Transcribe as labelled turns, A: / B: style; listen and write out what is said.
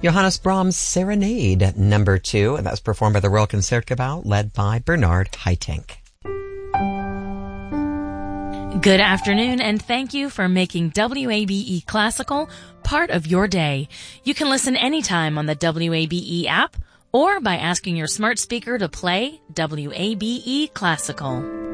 A: Johannes Brahms' Serenade number 2, and that was performed by the Royal Concertgebouw, led by Bernard Haitink.
B: Good afternoon, and thank you for making WABE Classical part of your day. You can listen anytime on the WABE app or by asking your smart speaker to play WABE Classical.